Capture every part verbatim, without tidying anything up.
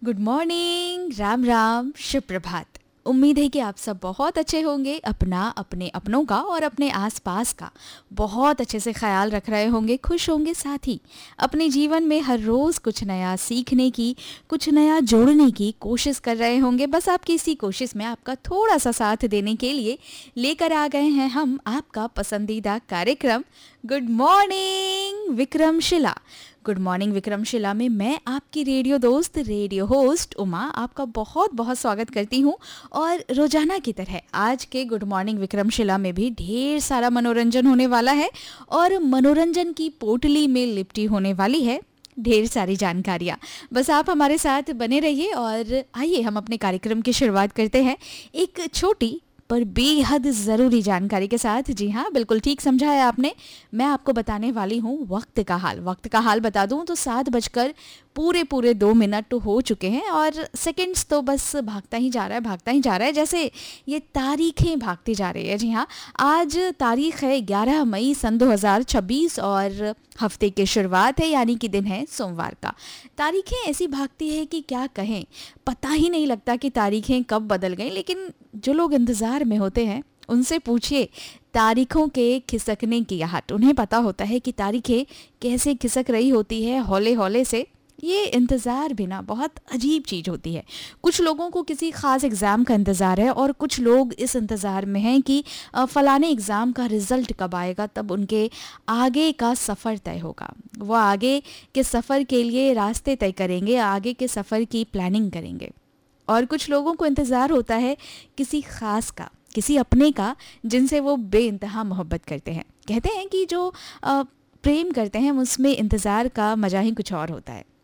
Good morning, Ram Ram, शुभ प्रभात। उम्मीद है कि आप सब बहुत अच्छे होंगे, अपना, अपने अपनों का और अपने आसपास का बहुत अच्छे से ख्याल रख रहे होंगे, खुश होंगे, साथ ही अपने जीवन में हर रोज़ कुछ नया सीखने की, कुछ नया जोड़ने की कोशिश कर रहे होंगे। बस आपकी इसी कोशिश में आपका थोड़ा सा साथ देने के लिए लेकर आ गए हैं हम आपका पसंदीदा कार्यक्रम good morning Vikramshila. Good morning Vikramshila में मैं आपकी रेडियो दोस्त, रेडियो होस्ट उमा आपका बहुत बहुत स्वागत करती हूँ। और रोजाना की तरह आज के गुड मॉर्निंग विक्रमशिला में भी ढेर सारा मनोरंजन होने वाला है और मनोरंजन की पोटली में लिपटी होने वाली है ढेर सारी जानकारियाँ। बस आप हमारे साथ बने रहिए और आइए हम अपने कार्यक्रम की शुरुआत करते हैं एक छोटी पर बेहद ज़रूरी जानकारी के साथ। जी हाँ, बिल्कुल ठीक समझा है आपने। मैं आपको बताने वाली हूँ वक्त का हाल। वक्त का हाल बता दूँ तो सात बजकर पूरे पूरे दो मिनट हो चुके हैं और सेकंड्स तो बस भागता ही जा रहा है भागता ही जा रहा है जैसे ये तारीखें भागती जा रही है। जी हाँ, आज तारीख है ग्यारह मई सन दो हज़ार छब्बीस और हफ्ते की शुरुआत है, यानी कि दिन है सोमवार का। तारीखें ऐसी भागती है कि क्या कहें, पता ही नहीं लगता कि तारीखें कब बदल गई। लेकिन जो लोग इंतज़ार में होते हैं उनसे पूछिए तारीखों के खिसकने की आहट। उन्हें पता होता है कि तारीखें कैसे खिसक रही होती है हौले हौले से। ये इंतज़ार भी ना बहुत अजीब चीज़ होती है। कुछ लोगों को किसी ख़ास एग्ज़ाम का इंतज़ार है और कुछ लोग इस इंतज़ार में हैं कि फ़लाने एग्ज़ाम का रिज़ल्ट कब आएगा, तब उनके आगे का सफ़र तय होगा। वो आगे के सफ़र के लिए रास्ते तय करेंगे, आगे के सफ़र की प्लानिंग करेंगे। और कुछ लोगों को इंतज़ार होता है किसी ख़ास का, किसी अपने का जिनसे वो बेइंतहा मोहब्बत करते हैं। कहते हैं कि जो आ, प्रेम करते हैं उसमें इंतज़ार का मज़ा ही कुछ और होता है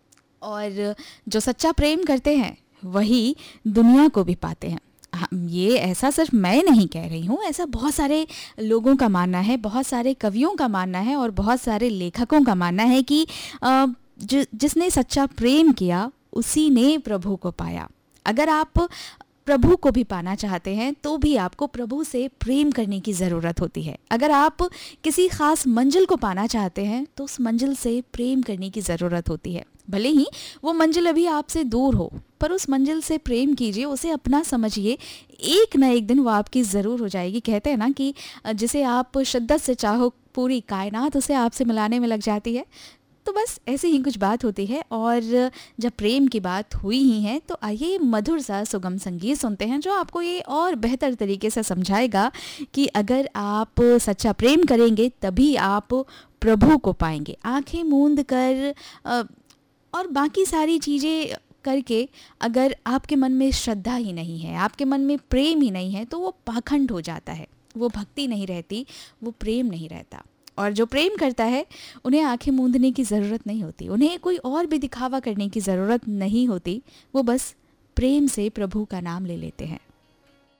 और जो सच्चा प्रेम करते हैं वही दुनिया को भी पाते हैं। हाँ, ये ऐसा सिर्फ मैं नहीं कह रही हूँ, ऐसा बहुत सारे लोगों का मानना है, बहुत सारे कवियों का मानना है और बहुत सारे लेखकों का मानना है कि आ, ज, जिसने सच्चा प्रेम किया उसी ने प्रभु को पाया। अगर आप प्रभु को भी पाना चाहते हैं तो भी आपको प्रभु से प्रेम करने की ज़रूरत होती है। अगर आप किसी ख़ास मंजिल को पाना चाहते हैं तो उस मंजिल से प्रेम करने की ज़रूरत होती है। भले ही वो मंजिल अभी आपसे दूर हो, पर उस मंजिल से प्रेम कीजिए, उसे अपना समझिए। एक ना एक दिन वो आपकी ज़रूर हो जाएगी। कहते हैं ना कि जिसे आप शिद्दत से चाहो पूरी कायनात उसे आपसे मिलाने में लग जाती है। तो बस ऐसी ही कुछ बात होती है। और जब प्रेम की बात हुई ही है तो आइए मधुर सा सुगम संगीत सुनते हैं जो आपको ये और बेहतर तरीके से समझाएगा कि अगर आप सच्चा प्रेम करेंगे तभी आप प्रभु को पाएंगे। आंखें मूंद कर अ, और बाकी सारी चीज़ें करके अगर आपके मन में श्रद्धा ही नहीं है, आपके मन में प्रेम ही नहीं है, तो वो पाखंड हो जाता है। वो भक्ति नहीं रहती, वो प्रेम नहीं रहता। और जो प्रेम करता है उन्हें आंखें मूंदने की ज़रूरत नहीं होती, उन्हें कोई और भी दिखावा करने की ज़रूरत नहीं होती। वो बस प्रेम से प्रभु का नाम ले लेते हैं।